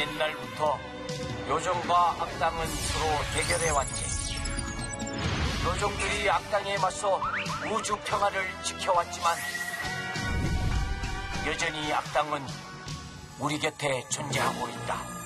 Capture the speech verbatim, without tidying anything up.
옛날부터 요정과 악당은 서로 대결해왔지. 요정들이 악당에 맞서 우주 평화를 지켜왔지만 여전히 악당은 우리 곁에 존재하고 있다.